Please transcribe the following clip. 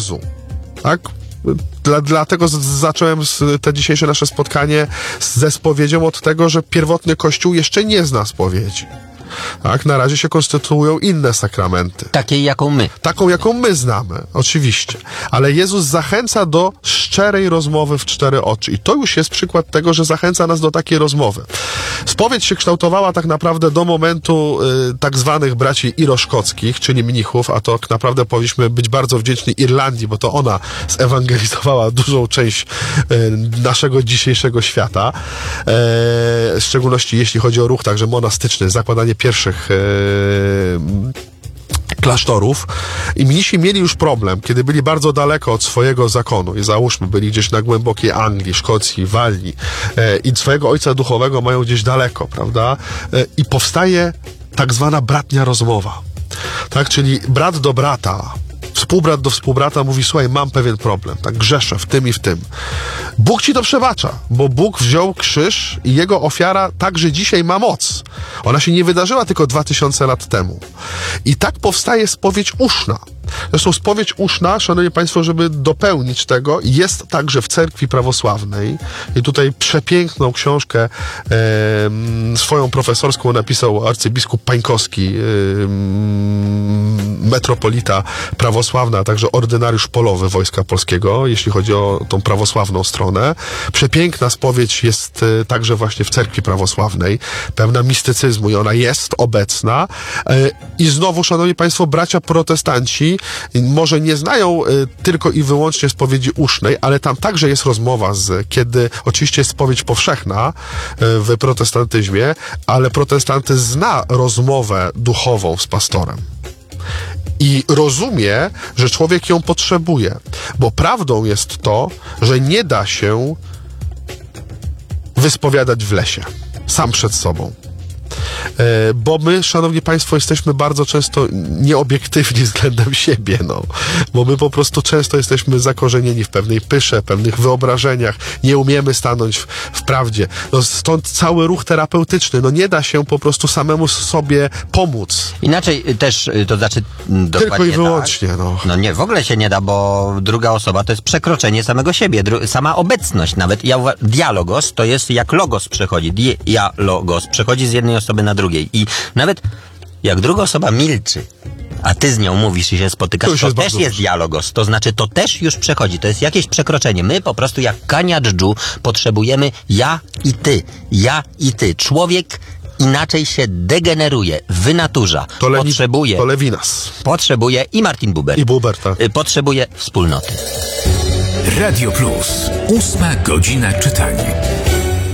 razu. Tak? Dlatego zacząłem te dzisiejsze nasze spotkanie ze spowiedzią od tego, że pierwotny Kościół jeszcze nie zna spowiedzi. Tak, na razie się konstytuują inne sakramenty. Taką, jaką my znamy, oczywiście. Ale Jezus zachęca do szczerej rozmowy w cztery oczy. I to już jest przykład tego, że zachęca nas do takiej rozmowy. Spowiedź się kształtowała tak naprawdę do momentu tak zwanych braci iroszkockich, czyli mnichów, a to tak naprawdę powinniśmy być bardzo wdzięczni Irlandii, bo to ona zewangelizowała dużą część naszego dzisiejszego świata. W szczególności jeśli chodzi o ruch także monastyczny, zakładanie pierwszych klasztorów. I mnisi mieli już problem, kiedy byli bardzo daleko od swojego zakonu. I załóżmy, byli gdzieś na głębokiej Anglii, Szkocji, Walii i swojego ojca duchowego mają gdzieś daleko, prawda? I powstaje tak zwana bratnia rozmowa. Tak? Czyli brat do brata, współbrat do współbrata mówi: słuchaj, mam pewien problem, tak, grzeszę w tym i w tym. Bóg ci to przebacza, bo Bóg wziął krzyż i jego ofiara także dzisiaj ma moc. Ona się nie wydarzyła tylko 2000 lat temu. I tak powstaje spowiedź uszna. Zresztą spowiedź uszna, szanowni państwo, żeby dopełnić tego, jest także w cerkwi prawosławnej. I tutaj przepiękną książkę swoją profesorską napisał arcybiskup Pańkowski, metropolita prawosławna, a także ordynariusz polowy Wojska Polskiego, jeśli chodzi o tą prawosławną stronę. Przepiękna spowiedź jest także właśnie w cerkwi prawosławnej, pełna mistycyzmu i ona jest obecna. I znowu, szanowni państwo, bracia protestanci może nie znają tylko i wyłącznie spowiedzi usznej, ale tam także jest rozmowa, kiedy oczywiście jest spowiedź powszechna w protestantyzmie, ale protestantyzm zna rozmowę duchową z pastorem. I rozumie, że człowiek ją potrzebuje. Bo prawdą jest to, że nie da się wyspowiadać w lesie, sam przed sobą. Bo my, szanowni państwo, jesteśmy bardzo często nieobiektywni względem siebie, no. Bo my po prostu często jesteśmy zakorzenieni w pewnej pysze, pewnych wyobrażeniach, nie umiemy stanąć w prawdzie. No, stąd cały ruch terapeutyczny, no nie da się po prostu samemu sobie pomóc. Inaczej też, to znaczy tylko i wyłącznie, tak? no. No nie, w ogóle się nie da, bo druga osoba to jest przekroczenie samego siebie, sama obecność nawet. Dialogos to jest jak logos przechodzi, dialogos przechodzi z jednej osoby na drugiej. I nawet jak druga osoba milczy, a ty z nią mówisz i się spotykasz, to też jest dialogos. To znaczy, to też już przechodzi. To jest jakieś przekroczenie. My po prostu jak kaniadżdżu potrzebujemy ja i ty. Człowiek inaczej się degeneruje, wynaturza. To Lewinas. Potrzebuje i Martin Buber. I Buber, tak. Potrzebuje wspólnoty. Radio Plus. 8 godzina czytania.